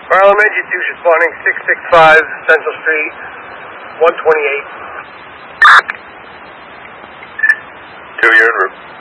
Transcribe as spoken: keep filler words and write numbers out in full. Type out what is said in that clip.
Harlem N G two responding six six five Central Street, one twenty-eight. Two, you're en route.